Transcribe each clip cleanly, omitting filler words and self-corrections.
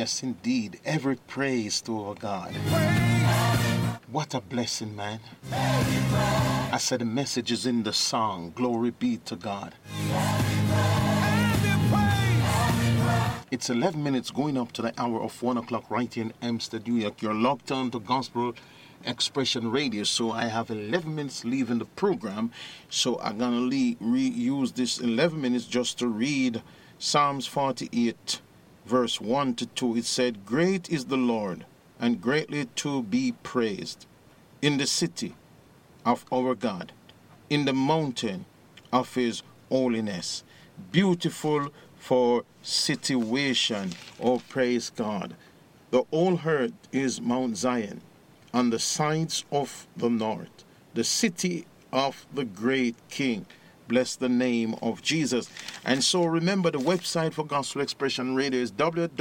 Yes, indeed. Every praise to our God. What a blessing, man. I said the message is in the song. Glory be to God. It's 11 minutes going up to the hour of 1 o'clock right here in Amsterdam, New York. You're locked on to Gospel Expression Radio. So I have 11 minutes leaving the program. So I'm going to reuse this 11 minutes just to read Psalms 48, verse 1 to 2. It said, "Great is the Lord, and greatly to be praised, in the city of our God, in the mountain of his holiness. Beautiful for situation." Oh, praise God. The whole earth is Mount Zion, on the sides of the north, the city of the great King. Bless the name of Jesus. And so remember, the website for Gospel Expression Radio is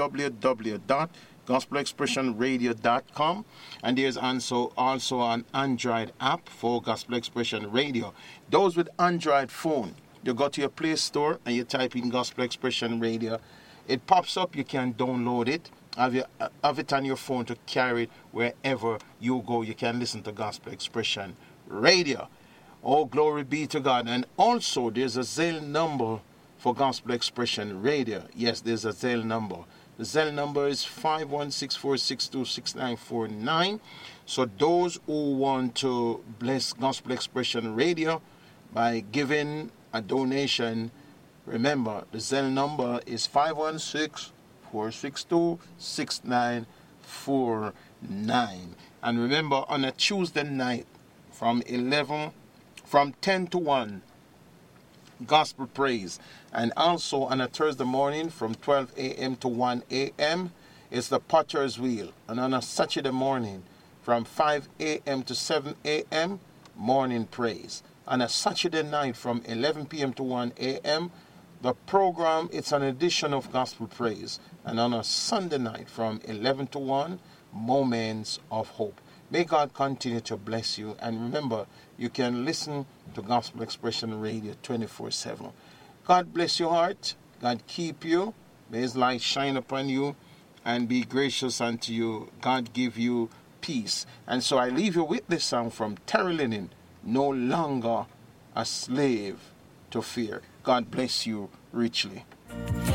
www.gospelexpressionradio.com, and there's also an Android app for Gospel Expression Radio. Those with Android phone, you go to your Play Store and you type in Gospel Expression Radio. It pops up, you can download it, have it on your phone to carry it wherever you go. You can listen to Gospel Expression Radio. Oh, glory be to God. And also, there's a Zelle number for Gospel Expression Radio. Yes, there's a Zelle number. The Zelle number is 516-462-6949. So those who want to bless Gospel Expression Radio by giving a donation, remember, the Zelle number is 516-462-6949. And remember, on a Tuesday night from 10 to 1, gospel praise. And also on a Thursday morning from 12 a.m. to 1 a.m. it's the Potter's Wheel. And on a Saturday morning from 5 a.m. to 7 a.m. morning praise. On a Saturday night from 11 p.m. to 1 a.m. the program, it's an edition of gospel praise. And on a Sunday night from 11 to 1, moments of hope. May God continue to bless you. And remember, you can listen to Gospel Expression Radio 24/7. God bless your heart. God keep you. May his light shine upon you and be gracious unto you. God give you peace. And so I leave you with this song from Terry Linen, "No Longer a Slave to Fear." God bless you richly.